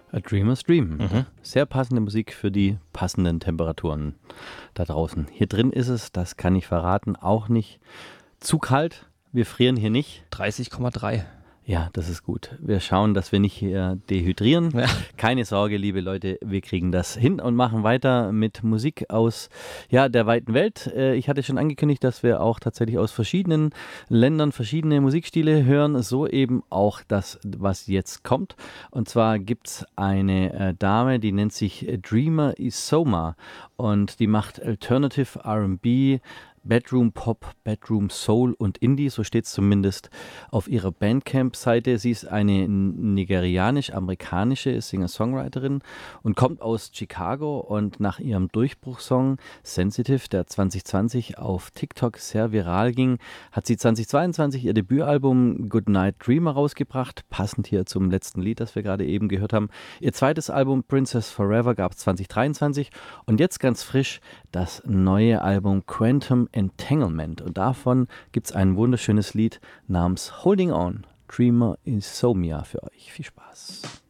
A Dreamer's Dream. Sehr passende Musik für die passenden Temperaturen da draußen. Hier drin ist es, das kann ich verraten, auch nicht zu kalt. Wir frieren hier nicht. 30,3. Ja, das ist gut. Wir schauen, dass wir nicht hier dehydrieren. Ja. Keine Sorge, liebe Leute, wir kriegen das hin und machen weiter mit Musik aus der weiten Welt. Ich hatte schon angekündigt, dass wir auch tatsächlich aus verschiedenen Ländern verschiedene Musikstile hören. So eben auch das, was jetzt kommt. Und zwar gibt es eine Dame, die nennt sich Dreamer Isoma und die macht Alternative R&B, Bedroom Pop, Bedroom Soul und Indie, so steht es zumindest auf ihrer Bandcamp-Seite. Sie ist eine nigerianisch-amerikanische Singer-Songwriterin und kommt aus Chicago, und nach ihrem Durchbruchssong Sensitive, der 2020 auf TikTok sehr viral ging, hat sie 2022 ihr Debütalbum Goodnight Dreamer rausgebracht, passend hier zum letzten Lied, das wir gerade eben gehört haben. Ihr zweites Album Princess Forever gab es 2023 und jetzt ganz frisch das neue Album Quantum Entanglement, und davon gibt es ein wunderschönes Lied namens Holding On. Dreamer Insomnia für euch. Viel Spaß.